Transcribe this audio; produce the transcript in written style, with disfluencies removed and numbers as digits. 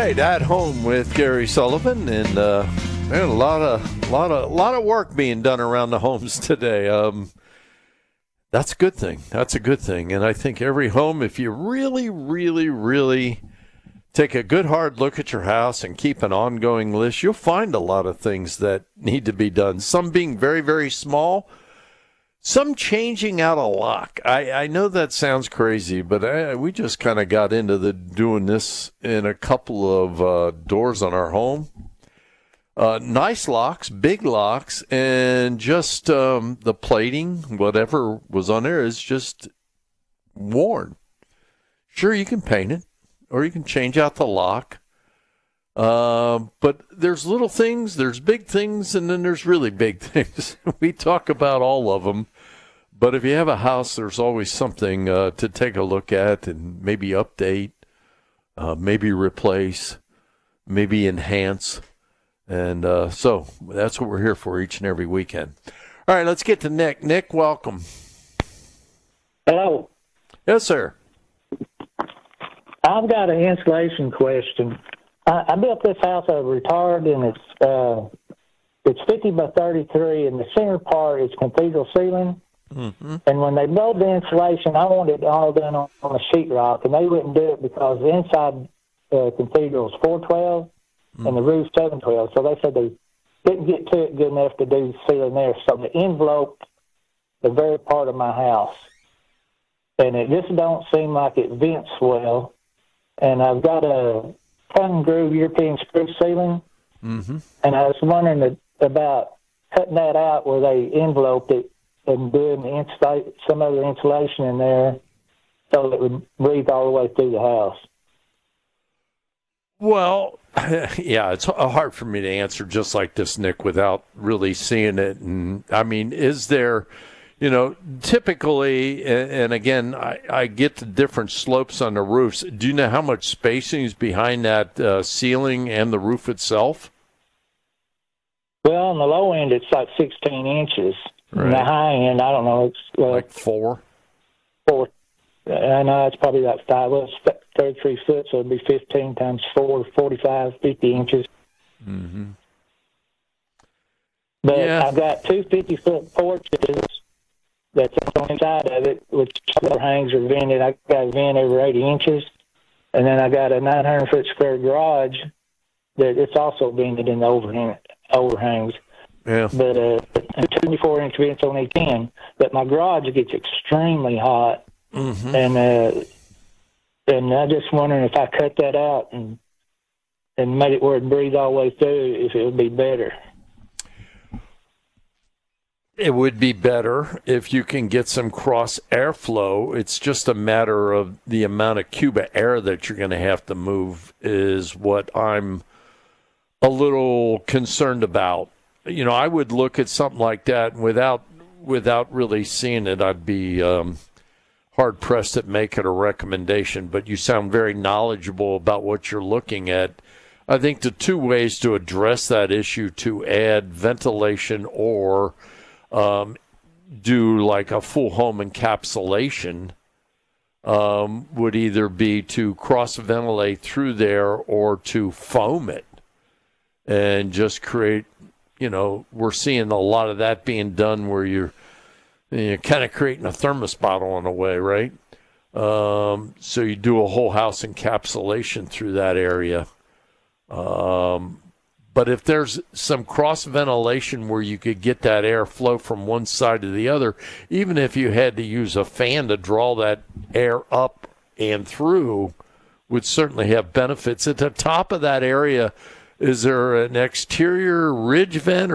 right, at home with Gary Sullivan, and man, a lot of work being done around the homes today. That's a good thing. That's a good thing, and I think every home, if you really, really, really take a good hard look at your house and keep an ongoing list, you'll find a lot of things that need to be done. Some being very, very small. Some changing out a lock. I know that sounds crazy, but we just kind of got into doing this in a couple of doors on our home. Nice locks, big locks, and just the plating, whatever was on there, is just worn. Sure, you can paint it, or you can change out the lock. But there's little things, there's big things, and then there's really big things. We talk about all of them. But if you have a house, there's always something to take a look at and maybe update, maybe replace, maybe enhance. And so that's what we're here for each and every weekend. All right, let's get to Nick. Nick, welcome. Hello. Yes, sir. I've got an insulation question. I built this house I retired, and it's 50 by 33, and the center part is cathedral ceiling. Mm-hmm. And when they built the insulation, I wanted it all done on a sheetrock, and they wouldn't do it because the inside cathedral is 412 and the roof 712. So they said they didn't get to it good enough to do the ceiling there. So they enveloped the very part of my house, and it just don't seem like it vents well. And I've got a tongue groove European screw ceiling, and I was wondering about cutting that out where they enveloped it and doing some other insulation in there so that it would breathe all the way through the house. Well, yeah, it's hard for me to answer just like this, Nick, without really seeing it. And I mean, is there, typically, and again, I get the different slopes on the roofs. Do you know how much spacing is behind that ceiling and the roof itself? Well, on the low end, it's like 16 inches. Right. And the high end, I don't know. It's like 4? 4. I know it's probably like 5. Well, it's 33 foot, so it'd be 15 times 4, 45, 50 inches. Mm-hmm. But yeah. I've got two 50-foot porches that's on the side of it, which overhangs are vented. I've got a vent every 80 inches. And then I got a 900-foot square garage that it's also vented in the overhangs. Yeah. But 24-inch vents on each end. But my garage gets extremely hot, and I'm just wondering if I cut that out and made it where it breathes all the way through, if it would be better. It would be better if you can get some cross airflow. It's just a matter of the amount of cubic air that you're going to have to move is what I'm a little concerned about. I would look at something like that without really seeing it. I'd be hard pressed at making a recommendation. But you sound very knowledgeable about what you're looking at. I think the two ways to address that issue to add ventilation or do like a full home encapsulation would either be to cross ventilate through there or to foam it and just create. We're seeing a lot of that being done where you're kind of creating a thermos bottle in a way, right? So you do a whole house encapsulation through that area. But if there's some cross ventilation where you could get that air flow from one side to the other, even if you had to use a fan to draw that air up and through, would certainly have benefits. At the top of that area, is there an exterior ridge vent